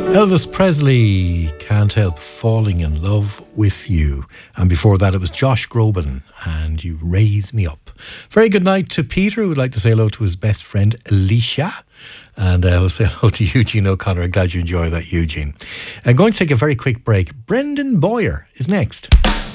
Elvis Presley, Can't Help Falling in Love with You. And before that, it was Josh Groban and You Raise Me Up. Very good night to Peter, who would like to say hello to his best friend, Alicia. And I'll say hello to Eugene O'Connor. I'm glad you enjoy that, Eugene. I'm going to take a very quick break. Brendan Boyer is next.